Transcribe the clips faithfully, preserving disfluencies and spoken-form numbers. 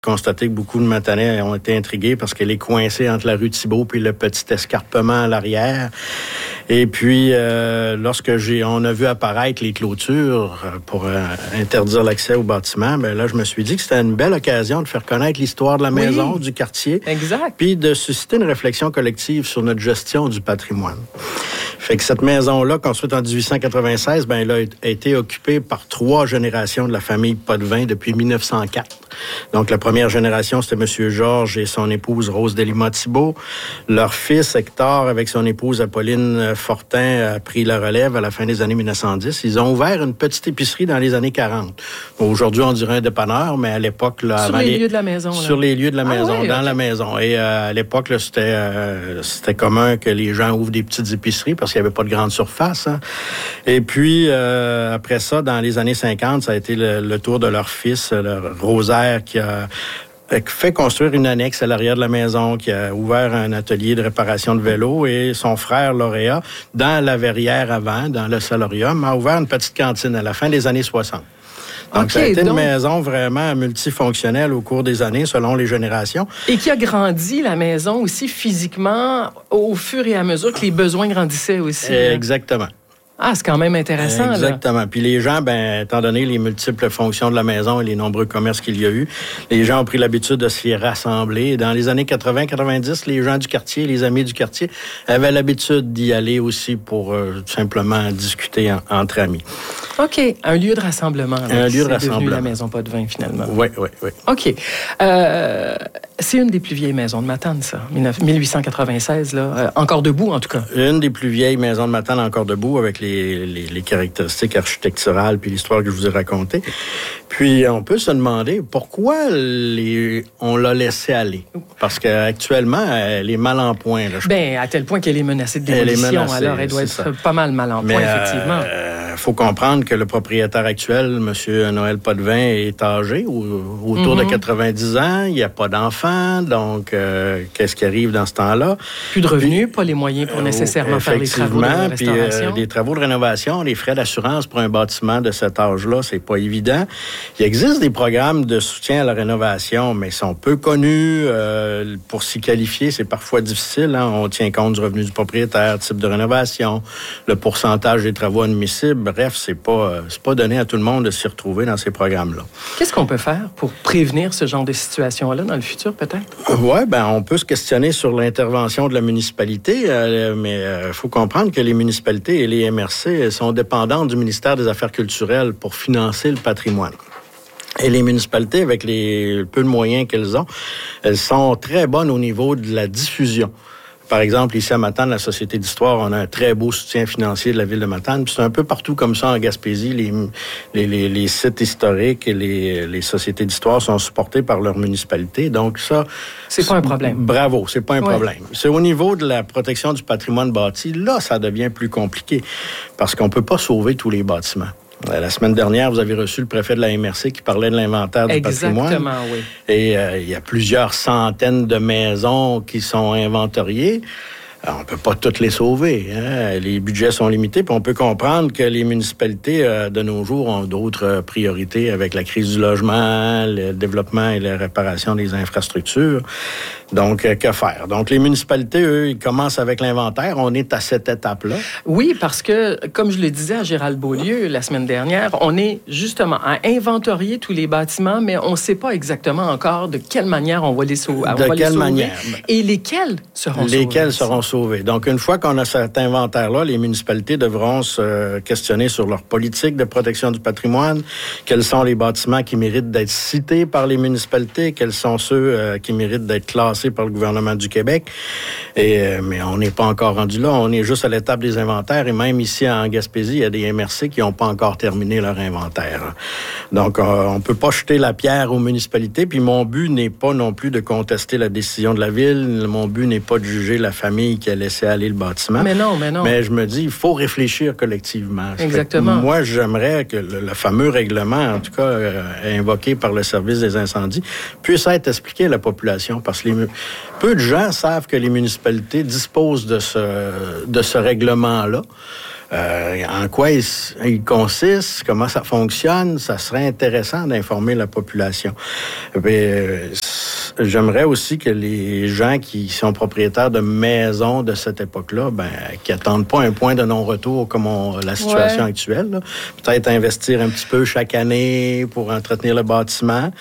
constaté que beaucoup de Matanais ont été intrigués parce qu'elle est coincée entre la rue Thibault puis le petit escarpement à l'arrière. Et puis, euh, lorsque j'ai, on a vu apparaître les clôtures pour euh, interdire l'accès au bâtiment, ben là, je me suis dit que c'était une belle occasion de faire connaître l'histoire de la maison, oui, du quartier. Exact. Puis de susciter une réflexion collective sur notre gestion du patrimoine. Fait que cette maison-là, construite en dix-huit cent quatre-vingt-seize, ben, elle a été occupée par trois générations de la famille Potvin depuis mille neuf cent quatre. Donc, la première génération, c'était M. Georges et son épouse Rose Delima-Thibault. Leur fils, Hector, avec son épouse Apolline Fortin, a pris la relève à la fin des années mille neuf cent dix. Ils ont ouvert une petite épicerie dans les années quarante. Bon, aujourd'hui, on dirait un dépanneur, mais à l'époque... Là, sur avant les, les lieux de la maison. Là. Sur les lieux de la maison, ah, oui, dans okay. la maison. Et euh, à l'époque, là, c'était, euh, c'était commun que les gens ouvrent des petites épiceries parce qu'il n'y avait pas de grande surface. Hein. Et puis, euh, après ça, dans les années cinquante, ça a été le, le tour de leur fils, le Rosaire, qui a fait construire une annexe à l'arrière de la maison, qui a ouvert un atelier de réparation de vélos, et son frère Lauréat, dans la verrière avant, dans le salarium, a ouvert une petite cantine à la fin des années soixante. Donc, okay, ça a été donc... une maison vraiment multifonctionnelle au cours des années, selon les générations. Et qui a grandi, la maison, aussi physiquement, au fur et à mesure que les besoins grandissaient aussi. Exactement. Ah, c'est quand même intéressant. Exactement. Là. Puis les gens, ben, étant donné les multiples fonctions de la maison et les nombreux commerces qu'il y a eu, les gens ont pris l'habitude de s'y rassembler. Dans les années quatre-vingts quatre-vingt-dix, les gens du quartier, les amis du quartier, avaient l'habitude d'y aller aussi pour euh, simplement discuter en, entre amis. OK. Un lieu de rassemblement. Là, un lieu de c'est rassemblement. Devenu la maison Potvin, finalement. Oui, oui, oui. OK. Euh, c'est une des plus vieilles maisons de Matane, ça. mille huit cent quatre-vingt-seize, là. Euh, encore debout, en tout cas. Une des plus vieilles maisons de Matane encore debout, avec les Les, les, les caractéristiques architecturales puis l'histoire que je vous ai racontée. Puis, on peut se demander pourquoi les, on l'a laissé aller. Parce qu'actuellement, elle est mal en point. Là, ben, à tel point qu'elle est menacée de démolition. Elle est menacée, alors, elle doit être ça. Pas mal mal en Mais, point, effectivement. Il euh, faut comprendre que le propriétaire actuel, M. Noël Potvin, est âgé, au, autour mm-hmm. de quatre-vingt-dix ans. Il n'y a pas d'enfants. Donc, euh, qu'est-ce qui arrive dans ce temps-là? Plus de revenus, puis, pas les moyens pour nécessairement euh, faire les travaux de restauration. Puis, euh, les travaux de rénovation, les frais d'assurance pour un bâtiment de cet âge-là, c'est pas évident. Il existe des programmes de soutien à la rénovation, mais ils sont peu connus. Euh, pour s'y qualifier, c'est parfois difficile. Hein? On tient compte du revenu du propriétaire, type de rénovation, le pourcentage des travaux admissibles. Bref, c'est pas, c'est pas donné à tout le monde de s'y retrouver dans ces programmes-là. Qu'est-ce qu'on peut faire pour prévenir ce genre de situation-là dans le futur, peut-être? Oui, ben on peut se questionner sur l'intervention de la municipalité, euh, mais il euh, faut comprendre que les municipalités et les M R C sont dépendantes du ministère des Affaires culturelles pour financer le patrimoine. Et les municipalités, avec les peu de moyens qu'elles ont, elles sont très bonnes au niveau de la diffusion. Par exemple, ici à Matane, la Société d'histoire, on a un très beau soutien financier de la ville de Matane. Puis c'est un peu partout comme ça en Gaspésie. Les, les, les, les sites historiques et les, les sociétés d'histoire sont supportés par leur municipalité. Donc ça... C'est pas un problème. Bravo, c'est pas un ouais. problème. C'est au niveau de la protection du patrimoine bâti. Là, ça devient plus compliqué parce qu'on peut pas sauver tous les bâtiments. La semaine dernière, vous avez reçu le préfet de la M R C qui parlait de l'inventaire du Exactement, patrimoine. Exactement, oui. Et euh, il y a plusieurs centaines de maisons qui sont inventoriées. Alors, on ne peut pas toutes les sauver. Hein? Les budgets sont limités, puis on peut comprendre que les municipalités, euh, de nos jours, ont d'autres euh, priorités avec la crise du logement, le développement et la réparation des infrastructures. Donc, euh, que faire? Donc, les municipalités, eux, ils commencent avec l'inventaire. On est à cette étape-là. Oui, parce que, comme je le disais à Gérald Beaulieu la semaine dernière, on est justement à inventorier tous les bâtiments, mais on ne sait pas exactement encore de quelle manière on va les, sau- on de va quelle les sauver. manière? Et lesquels seront lesquels sauvés? Lesquels seront sauvés. Donc, une fois qu'on a cet inventaire-là, les municipalités devront se questionner sur leur politique de protection du patrimoine, quels sont les bâtiments qui méritent d'être cités par les municipalités, quels sont ceux euh, qui méritent d'être classés par le gouvernement du Québec. Et, euh, mais on n'est pas encore rendu là. On est juste à l'étape des inventaires. Et même ici, en Gaspésie, il y a des M R C qui n'ont pas encore terminé leur inventaire. Donc, euh, on ne peut pas jeter la pierre aux municipalités. Puis mon but n'est pas non plus de contester la décision de la Ville. Mon but n'est pas de juger la famille qui a laissé aller le bâtiment. Mais non, mais non. Mais je me dis, il faut réfléchir collectivement. Exactement. Moi, j'aimerais que le, le fameux règlement, en tout cas, euh, invoqué par le service des incendies, puisse être expliqué à la population. Parce que les, peu de gens savent que les municipalités disposent de ce, de ce règlement-là. euh, en quoi il, il consiste, comment ça fonctionne, ça serait intéressant d'informer la population. Mais, j'aimerais aussi que les gens qui sont propriétaires de maisons de cette époque-là, ben, qui attendent pas un point de non-retour comme on, la situation ouais. actuelle, là. Peut-être investir un petit peu chaque année pour entretenir le bâtiment.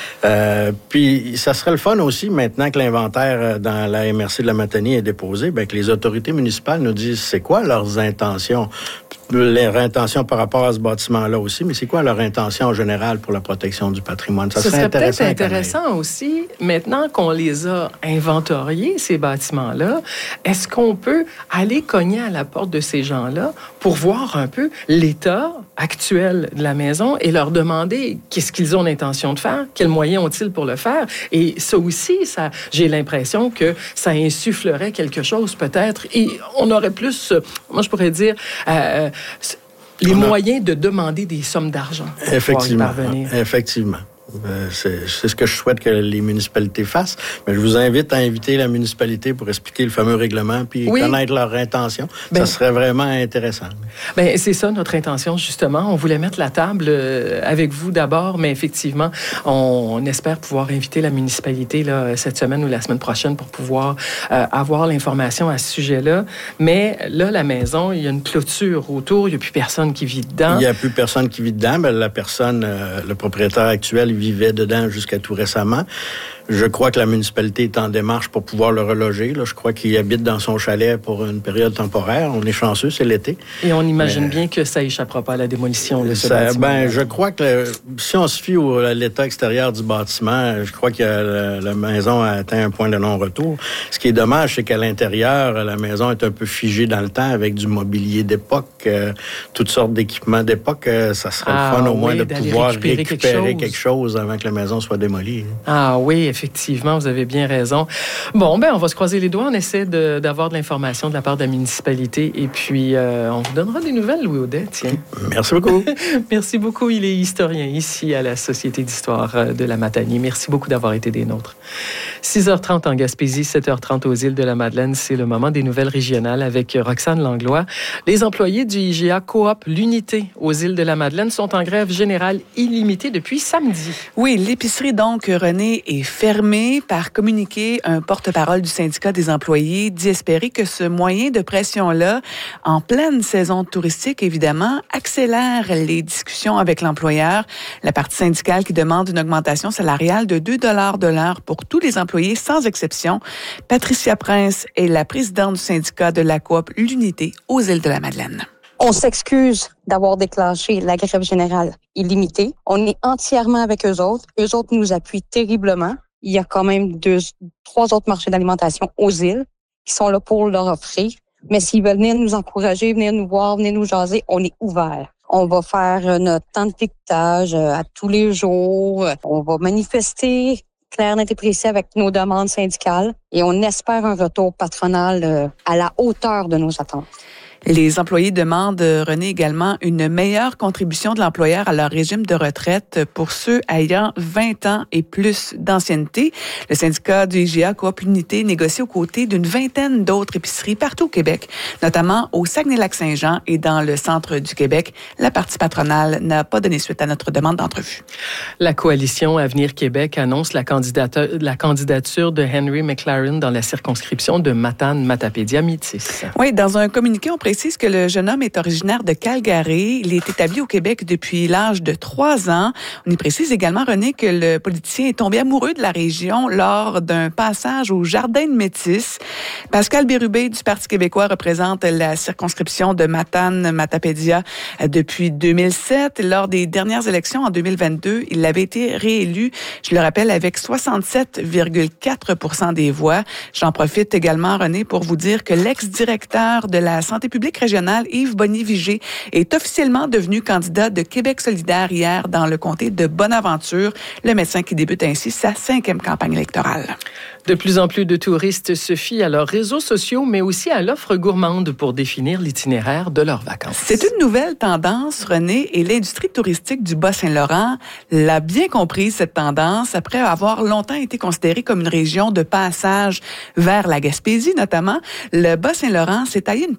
Euh, puis, ça serait le fun aussi, maintenant que l'inventaire dans la M R C de la Matanie est déposé, ben, que les autorités municipales nous disent c'est quoi leurs intentions. Leur intention par rapport à ce bâtiment-là aussi, mais c'est quoi leur intention en général pour la protection du patrimoine? Ça Ce serait, serait intéressant peut-être intéressant aussi, maintenant qu'on les a inventoriés, ces bâtiments-là, est-ce qu'on peut aller cogner à la porte de ces gens-là pour voir un peu l'état actuel de la maison et leur demander qu'est-ce qu'ils ont l'intention de faire, quels moyens ont-ils pour le faire? Et ça aussi, ça, j'ai l'impression que ça insufflerait quelque chose peut-être, et on aurait plus, moi je pourrais dire... Euh, les on a... moyens de demander des sommes d'argent. Effectivement. Effectivement. C'est, c'est ce que je souhaite que les municipalités fassent. Mais je vous invite à inviter la municipalité pour expliquer le fameux règlement puis oui. connaître leurs intentions. Ben, ça serait vraiment intéressant. Ben, c'est ça notre intention, justement. On voulait mettre la table avec vous d'abord, mais effectivement, on, on espère pouvoir inviter la municipalité là, cette semaine ou la semaine prochaine pour pouvoir euh, avoir l'information à ce sujet-là. Mais là, la maison, il y a une clôture autour. Il n'y a plus personne qui vit dedans. Il n'y a plus personne qui vit dedans. Mais la personne, euh, le propriétaire actuel, vivait dedans jusqu'à tout récemment. Je crois que la municipalité est en démarche pour pouvoir le reloger. Là, je crois qu'il habite dans son chalet pour une période temporaire. On est chanceux, c'est l'été. Et on imagine Mais, bien que ça échappera pas à la démolition de ce ça, bâtiment. Ben, je crois que le, si on se fie au, à l'état extérieur du bâtiment, je crois que la, la maison a atteint un point de non-retour. Ce qui est dommage, c'est qu'à l'intérieur, la maison est un peu figée dans le temps avec du mobilier d'époque, euh, toutes sortes d'équipements d'époque. Euh, ça serait ah, le fun au oui, moins de pouvoir récupérer, récupérer quelque, chose. quelque chose avant que la maison soit démolie. Ah oui, effectivement, vous avez bien raison. Bon, ben, on va se croiser les doigts. On essaie de, d'avoir de l'information de la part de la municipalité et puis euh, on vous donnera des nouvelles, Louis Audet. Tiens. Merci beaucoup. Merci beaucoup. Il est historien ici à la Société d'histoire de la Matanie. Merci beaucoup d'avoir été des nôtres. six heures trente en Gaspésie, sept heures trente aux îles de la Madeleine. C'est le moment des nouvelles régionales avec Roxane Langlois. Les employés du I G A Coop L'Unité aux îles de la Madeleine sont en grève générale illimitée depuis samedi. Oui, l'épicerie donc, René, est fermée. Par communiqué, un porte-parole du syndicat des employés dit espérer que ce moyen de pression-là, en pleine saison touristique, évidemment, accélère les discussions avec l'employeur. La partie syndicale qui demande une augmentation salariale de deux dollars de l'heure pour tous les employés, sans exception. Patricia Prince est la présidente du syndicat de la Coop L'Unité aux îles de la Madeleine. On s'excuse d'avoir déclenché la grève générale illimitée. On est entièrement avec eux autres. Eux autres nous appuient terriblement. Il y a quand même deux, trois autres marchés d'alimentation aux îles qui sont là pour leur offrir. Mais s'ils veulent venir nous encourager, venir nous voir, venir nous jaser, on est ouvert. On va faire notre temps de piquetage à tous les jours. On va manifester clair, net et précis avec nos demandes syndicales et on espère un retour patronal à la hauteur de nos attentes. Les employés demandent, René, également une meilleure contribution de l'employeur à leur régime de retraite pour ceux ayant vingt ans et plus d'ancienneté. Le syndicat du I G A Coop L'Unité négocie aux côtés d'une vingtaine d'autres épiceries partout au Québec, notamment au Saguenay-Lac-Saint-Jean et dans le centre du Québec. La partie patronale n'a pas donné suite à notre demande d'entrevue. La coalition Avenir Québec annonce la candidature, la candidature de Henry McLaren dans la circonscription de Matane-Matapédia-Métis. Oui, dans un communiqué, on précise que le jeune homme est originaire de Calgary. Il est établi au Québec depuis l'âge de trois ans. On y précise également, René, que le politicien est tombé amoureux de la région lors d'un passage au Jardin de Métis. Pascal Bérubé du Parti québécois représente la circonscription de Matane-Matapédia depuis deux mille sept. Lors des dernières élections en deux mille vingt-deux, il avait été réélu, je le rappelle, avec soixante-sept virgule quatre pour cent des voix. J'en profite également, René, pour vous dire que l'ex-directeur de la santé publique régionale, Yves Bonny-Vigé, est officiellement devenu candidat de Québec solidaire hier dans le comté de Bonaventure, le médecin qui débute ainsi sa cinquième campagne électorale. De plus en plus de touristes se fient à leurs réseaux sociaux, mais aussi à l'offre gourmande pour définir l'itinéraire de leurs vacances. C'est une nouvelle tendance, René, et l'industrie touristique du Bas-Saint-Laurent l'a bien comprise, cette tendance, après avoir longtemps été considérée comme une région de passage vers la Gaspésie, notamment. Le Bas-Saint-Laurent s'est taillé une place de choix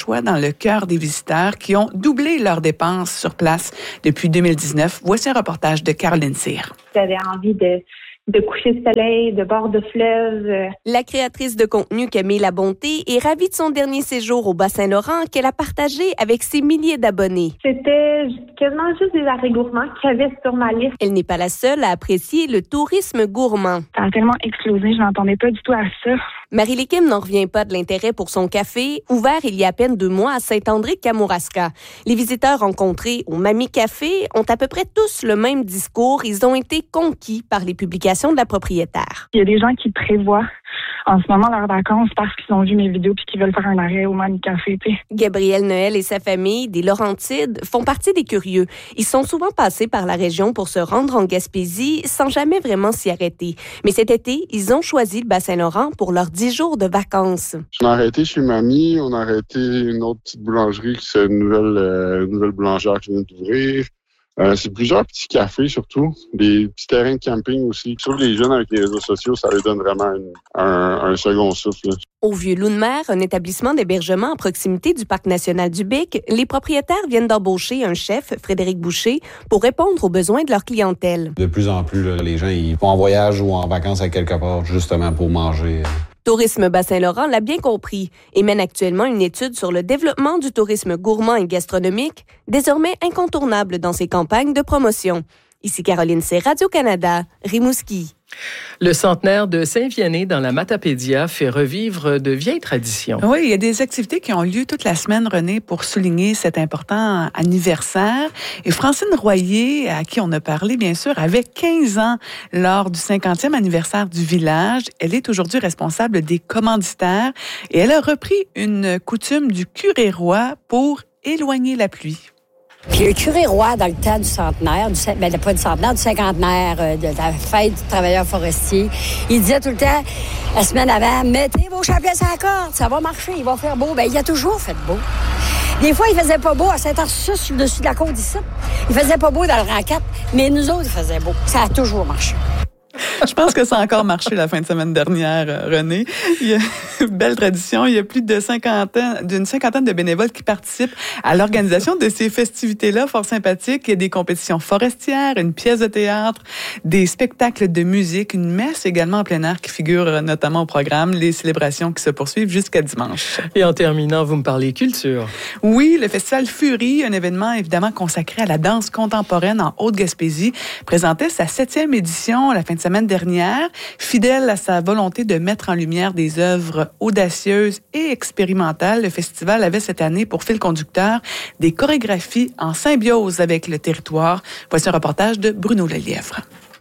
choix dans le cœur des visiteurs qui ont doublé leurs dépenses sur place depuis deux mille dix-neuf. Voici un reportage de Caroline Cyr. J'avais envie de de coucher de soleil, de bord de fleuve. La créatrice de contenu Camille Labonté est ravie de son dernier séjour au Bas-Saint-Laurent qu'elle a partagé avec ses milliers d'abonnés. C'était quasiment juste des arrêts gourmands qu'il y avait sur ma liste. Elle n'est pas la seule à apprécier le tourisme gourmand. Ça a tellement explosé, je n'entendais pas du tout à ça. Marie Kim n'en revient pas de l'intérêt pour son café, ouvert il y a à peine deux mois à Saint-André-Kamouraska. Les visiteurs rencontrés au Mamie Café ont à peu près tous le même discours. Ils ont été conquis par les publications de la propriétaire. Il y a des gens qui prévoient en ce moment leurs vacances parce qu'ils ont vu mes vidéos puis qu'ils veulent faire un arrêt au Mamie Café. T'sais. Gabriel Noël et sa famille, des Laurentides, font partie des curieux. Ils sont souvent passés par la région pour se rendre en Gaspésie sans jamais vraiment s'y arrêter. Mais cet été, ils ont choisi le Bas-Saint-Laurent pour leurs dix jours de vacances. On a arrêté chez Mamie, on a arrêté une autre petite boulangerie, c'est une nouvelle, euh, une nouvelle boulangère qui vient d'ouvrir. Euh, c'est plusieurs petits cafés surtout, des petits terrains de camping aussi. Sur les jeunes avec les réseaux sociaux, ça leur donne vraiment une, un, un second souffle. Au Vieux-Loup de Mer, un établissement d'hébergement à proximité du Parc national du Bic, les propriétaires viennent d'embaucher un chef, Frédéric Boucher, pour répondre aux besoins de leur clientèle. De plus en plus, là, les gens ils vont en voyage ou en vacances à quelque part justement pour manger. Tourisme Bas-Saint-Laurent l'a bien compris et mène actuellement une étude sur le développement du tourisme gourmand et gastronomique, désormais incontournable dans ses campagnes de promotion. Ici Caroline Cyr, Radio-Canada, Rimouski. Le centenaire de Saint-Vianney dans la Matapédia fait revivre de vieilles traditions. Oui, il y a des activités qui ont lieu toute la semaine, René, pour souligner cet important anniversaire. Et Francine Royer, à qui on a parlé, bien sûr, avait quinze ans lors du cinquantième anniversaire du village. Elle est aujourd'hui responsable des commanditaires et elle a repris une coutume du curé roi pour éloigner la pluie. Puis le curé roi, dans le temps du centenaire, du, ben, pas du centenaire, du cinquantenaire, euh, de la fête du travailleur forestier, il disait tout le temps, la semaine avant, mettez vos chapelets à la corde, ça va marcher, il va faire beau. Ben, il a toujours fait beau. Des fois, il faisait pas beau à Saint-Arsus, sur le dessus de la côte ici. Il faisait pas beau dans le Rancat, mais nous autres, il faisait beau. Ça a toujours marché. Je pense que ça a encore marché la fin de semaine dernière, René. Il y a une belle tradition. Il y a plus de cinquantaine, d'une cinquantaine de bénévoles qui participent à l'organisation de ces festivités-là, fort sympathiques. Il y a des compétitions forestières, une pièce de théâtre, des spectacles de musique, une messe également en plein air qui figure notamment au programme, les célébrations qui se poursuivent jusqu'à dimanche. Et en terminant, vous me parlez culture. Oui, le festival Fury, un événement évidemment consacré à la danse contemporaine en Haute-Gaspésie, présentait sa septième édition la fin de semaine dernière, fidèle à sa volonté de mettre en lumière des œuvres audacieuses et expérimentales. Le festival avait cette année pour fil conducteur des chorégraphies en symbiose avec le territoire. Voici un reportage de Bruno Lelièvre.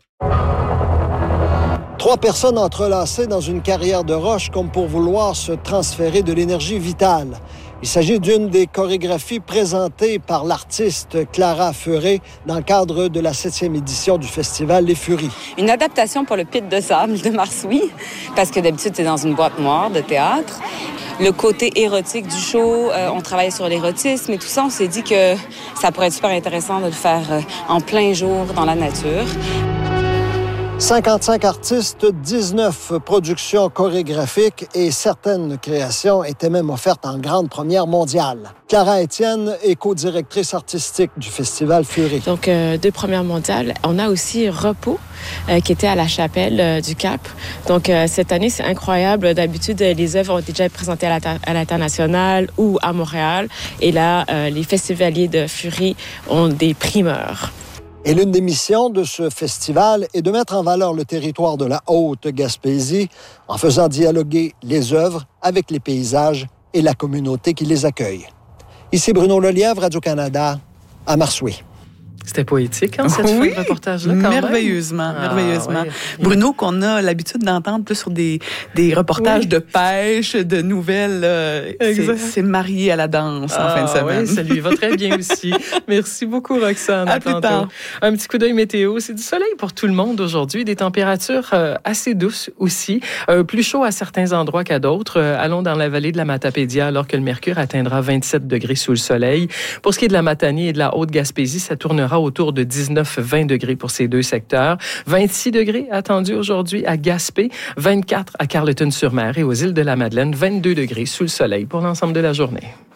Trois personnes entrelacées dans une carrière de roche comme pour vouloir se transférer de l'énergie vitale. Il s'agit d'une des chorégraphies présentées par l'artiste Clara Feuret dans le cadre de la septième édition du festival Les Furies. Une adaptation pour le Pit de sable de Marsoui, parce que d'habitude, c'est dans une boîte noire de théâtre. Le côté érotique du show, euh, on travaille sur l'érotisme et tout ça. On s'est dit que ça pourrait être super intéressant de le faire euh, en plein jour dans la nature. cinquante-cinq artistes, dix-neuf productions chorégraphiques et certaines créations étaient même offertes en grande première mondiale. Clara Étienne est co-directrice artistique du Festival Fury. Donc, euh, deux premières mondiales. On a aussi Repos, euh, qui était à la Chapelle euh, du Cap. Donc, euh, cette année, c'est incroyable. D'habitude, les œuvres ont été déjà présentées à, la, à l'international ou à Montréal. Et là, euh, les festivaliers de Fury ont des primeurs. Et l'une des missions de ce festival est de mettre en valeur le territoire de la Haute-Gaspésie en faisant dialoguer les œuvres avec les paysages et la communauté qui les accueille. Ici Bruno Lelièvre, Radio-Canada, à Marsoui. C'était poétique, hein, cette oui, fin de reportage-là, quand merveilleusement, même. merveilleusement. Ah, ouais. Bruno, qu'on a l'habitude d'entendre plus sur des, des reportages oui. de pêche, de nouvelles, euh, c'est, c'est marié à la danse ah, en fin de semaine. Oui, ça lui va très bien aussi. Merci beaucoup, Roxane. À, à plus tard. Un petit coup d'œil météo. C'est du soleil pour tout le monde aujourd'hui, des températures euh, assez douces aussi, euh, plus chaud à certains endroits qu'à d'autres. Euh, allons dans la vallée de la Matapédia alors que le mercure atteindra vingt-sept degrés sous le soleil. Pour ce qui est de la Matanie et de la Haute-Gaspésie, ça tournera autour de dix-neuf à vingt degrés pour ces deux secteurs. vingt-six degrés attendus aujourd'hui à Gaspé, vingt-quatre à Carleton-sur-Mer et aux îles de la Madeleine, vingt-deux degrés sous le soleil pour l'ensemble de la journée.